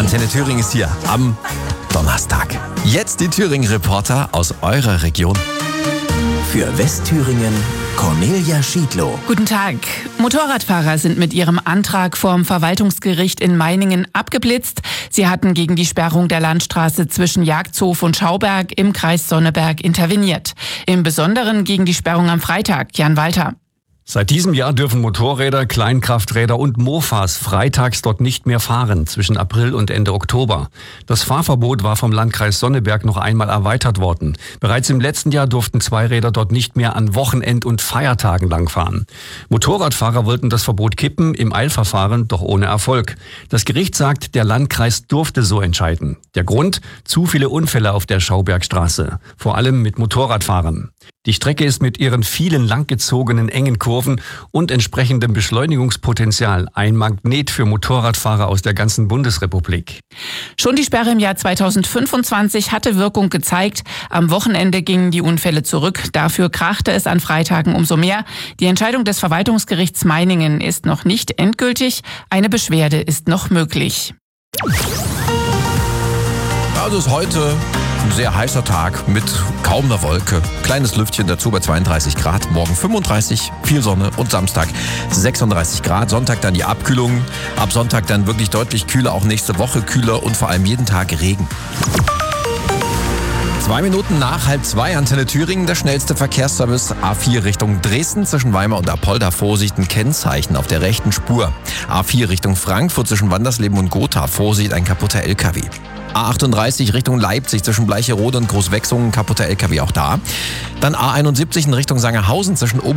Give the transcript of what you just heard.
Antenne Thüringen ist hier am Donnerstag. Jetzt die Thüringen-Reporter aus eurer Region. Für Westthüringen Cornelia Schiedlow. Guten Tag. Motorradfahrer sind mit ihrem Antrag vorm Verwaltungsgericht in Meiningen abgeblitzt. Sie hatten gegen die Sperrung der Landstraße zwischen Jagdhof und Schauberg im Kreis Sonneberg interveniert. Im Besonderen gegen die Sperrung am Freitag. Jan Walter. Seit diesem Jahr dürfen Motorräder, Kleinkrafträder und Mofas freitags dort nicht mehr fahren, zwischen April und Ende Oktober. Das Fahrverbot war vom Landkreis Sonneberg noch einmal erweitert worden. Bereits im letzten Jahr durften Zweiräder dort nicht mehr an Wochenend- und Feiertagen langfahren. Motorradfahrer wollten das Verbot kippen, im Eilverfahren, doch ohne Erfolg. Das Gericht sagt, der Landkreis durfte so entscheiden. Der Grund? Zu viele Unfälle auf der Schaubergstraße, vor allem mit Motorradfahrern. Die Strecke ist mit ihren vielen langgezogenen engen Kurven und entsprechendem Beschleunigungspotenzial ein Magnet für Motorradfahrer aus der ganzen Bundesrepublik. Schon die Sperre im Jahr 2025 hatte Wirkung gezeigt. Am Wochenende gingen die Unfälle zurück. Dafür krachte es an Freitagen umso mehr. Die Entscheidung des Verwaltungsgerichts Meiningen ist noch nicht endgültig. Eine Beschwerde ist noch möglich. Also ist heute ein sehr heißer Tag mit kaum einer Wolke. Kleines Lüftchen dazu bei 32 Grad. Morgen 35, viel Sonne und Samstag 36 Grad. Sonntag dann die Abkühlung. Ab Sonntag dann wirklich deutlich kühler, auch nächste Woche kühler und vor allem jeden Tag Regen. 2 Minuten nach 1:30 Antenne Thüringen, der schnellste Verkehrsservice A4 Richtung Dresden zwischen Weimar und Apolda. Vorsicht, ein Kennzeichen auf der rechten Spur. A4 Richtung Frankfurt zwischen Wandersleben und Gotha. Vorsicht, ein kaputter LKW. A38 Richtung Leipzig zwischen Bleicherode und Großwechsungen, kaputter LKW auch da. Dann A71 in Richtung Sangerhausen zwischen